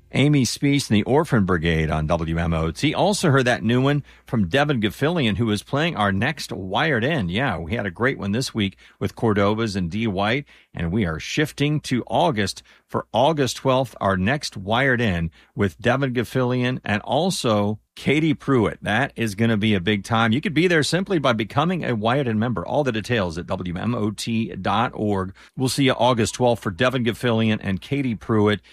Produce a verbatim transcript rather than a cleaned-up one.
Amy Speece and the Orphan Brigade on W M O T. Also heard that new one from Devin Gaffilian, who is playing our next Wired In. Yeah, we had a great one this week with Cordovas and D. White, and we are shifting to August for August twelfth, our next Wired In with Devin Gaffilian and also Katie Pruitt. That is going to be a big time. You could be there simply by becoming a Wired In member. All the details at W M O T dot org. We'll see you August twelfth for Devin Gaffilian and Katie Pruitt.